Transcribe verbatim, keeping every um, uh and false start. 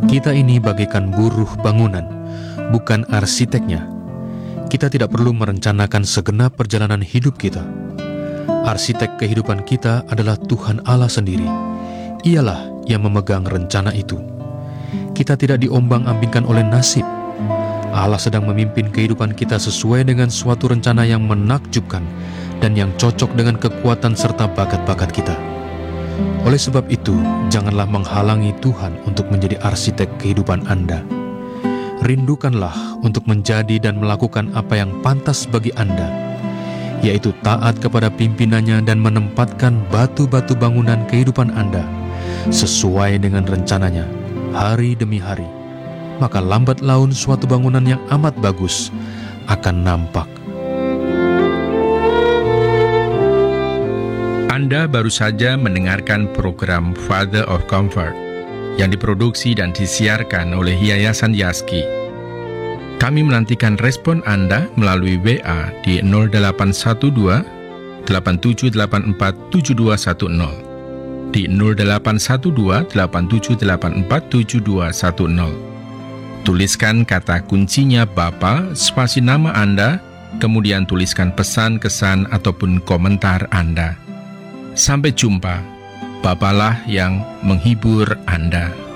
Kita ini bagaikan buruh bangunan, bukan arsiteknya. Kita tidak perlu merencanakan segenap perjalanan hidup kita. Arsitek kehidupan kita adalah Tuhan Allah sendiri. Ialah yang memegang rencana itu. Kita tidak diombang-ambingkan oleh nasib. Allah sedang memimpin kehidupan kita sesuai dengan suatu rencana yang menakjubkan dan yang cocok dengan kekuatan serta bakat-bakat kita. Oleh sebab itu, janganlah menghalangi Tuhan untuk menjadi arsitek kehidupan Anda. Rindukanlah untuk menjadi dan melakukan apa yang pantas bagi Anda, yaitu taat kepada pimpinannya dan menempatkan batu-batu bangunan kehidupan Anda sesuai dengan rencananya hari demi hari. Maka lambat laun suatu bangunan yang amat bagus akan nampak. Anda baru saja mendengarkan program Father of Comfort yang diproduksi dan disiarkan oleh Yayasan Yaski. Kami menantikan respon Anda melalui W A di nol delapan satu dua, delapan tujuh delapan empat, tujuh dua satu nol, di nol delapan satu dua, delapan tujuh delapan empat, tujuh dua satu nol. Tuliskan kata kuncinya Bapa, spasi nama Anda, kemudian tuliskan pesan, kesan, ataupun komentar Anda. Sampai jumpa, Bapalah yang menghibur Anda.